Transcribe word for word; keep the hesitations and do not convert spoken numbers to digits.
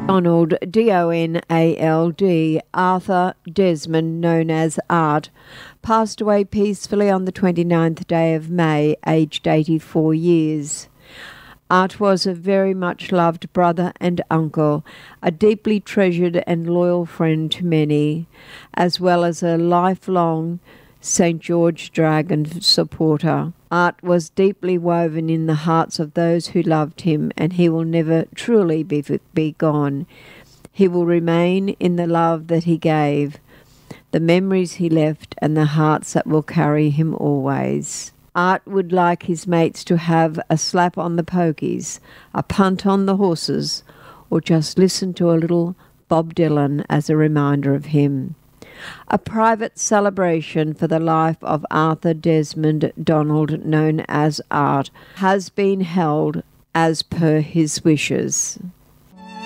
Donald, D O N A L D, Arthur Desmond, known as Art, passed away peacefully on the twenty-ninth day of May, aged eighty-four years. Art was a very much loved brother and uncle, a deeply treasured and loyal friend to many, as well as a lifelong Saint George Dragon supporter. Art was deeply woven in the hearts of those who loved him, and he will never truly be, be gone. He will remain in the love that he gave, the memories he left, and the hearts that will carry him always. Art would like his mates to have a slap on the pokies, a punt on the horses, or just listen to a little Bob Dylan as a reminder of him. A private celebration for the life of Arthur Desmond Donald, known as Art, has been held as per his wishes.